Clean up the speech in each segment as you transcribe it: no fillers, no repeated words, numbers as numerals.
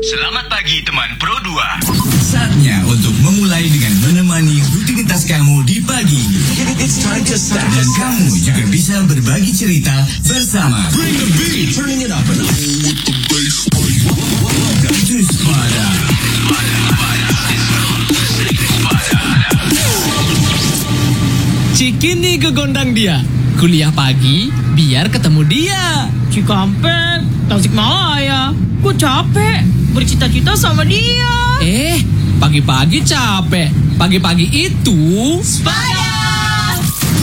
Selamat pagi teman Pro 2. Saatnya untuk memulai dengan menemani rutinitas kamu di pagi. Dan kamu juga bisa berbagi cerita bersama Bring the Beat, turning it up and Jus Pada. Cikini gegondang dia, kuliah pagi biar ketemu dia. Cikampek, Tasikmalaya, gue capek bercita-cita sama dia. Pagi-pagi capek. Pagi-pagi itu Sepada.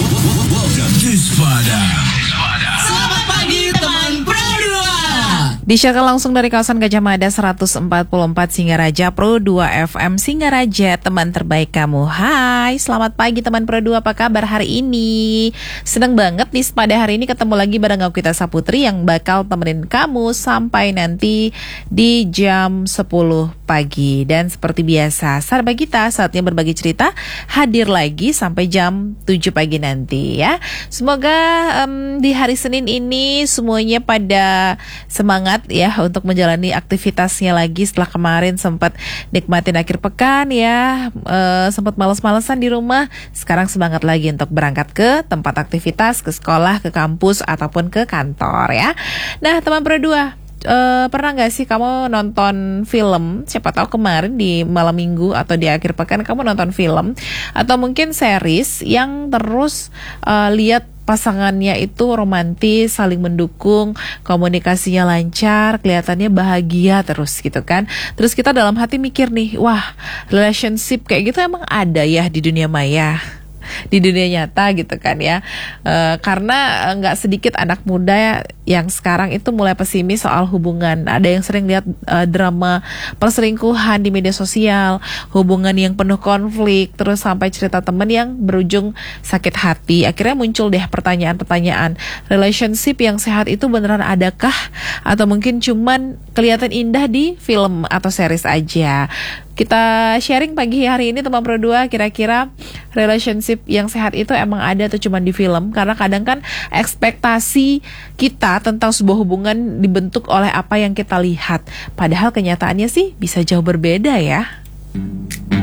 Jus Pada. Selamat pagi teman Pro 2. Disiarkan langsung dari kawasan Gajah Mada 144 Singaraja, Pro 2 FM Singaraja, teman terbaik kamu. Hai, selamat pagi teman Pro 2, apa kabar hari ini? Senang banget nih pada hari ini ketemu lagi bareng aku Kita Saputri yang bakal temenin kamu sampai nanti di jam 10 pagi. Dan seperti biasa, sahabat kita saatnya berbagi cerita hadir lagi sampai jam 7 pagi nanti ya. Semoga di hari Senin ini semuanya pada semangat ya untuk menjalani aktivitasnya lagi setelah kemarin sempat nikmatin akhir pekan ya, sempat malas-malasan di rumah. Sekarang semangat lagi untuk berangkat ke tempat aktivitas, ke sekolah, ke kampus ataupun ke kantor ya. Nah teman Pro 2, pernah gak sih kamu nonton film? Siapa tahu kemarin di malam minggu atau di akhir pekan kamu nonton film atau mungkin series yang terus lihat pasangannya itu romantis, saling mendukung, komunikasinya lancar, kelihatannya bahagia terus gitu kan. Terus kita dalam hati mikir nih, wah relationship kayak gitu emang ada ya di dunia maya, di dunia nyata gitu kan ya. Karena nggak sedikit anak muda yang sekarang itu mulai pesimis soal hubungan. Ada yang sering lihat drama perselingkuhan di media sosial, hubungan yang penuh konflik, terus sampai cerita temen yang berujung sakit hati. Akhirnya muncul deh pertanyaan-pertanyaan, relationship yang sehat itu beneran adakah? Atau mungkin cuman kelihatan indah di film atau series aja? Kita sharing pagi hari ini teman Pro 2, kira-kira relationship yang sehat itu emang ada atau cuma di film? Karena kadang kan ekspektasi kita tentang sebuah hubungan dibentuk oleh apa yang kita lihat. Padahal kenyataannya sih bisa jauh berbeda ya.